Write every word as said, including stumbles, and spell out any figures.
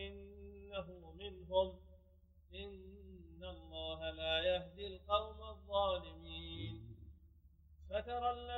إنه منهم إن الله لا يهدي القوم الظالمين فترى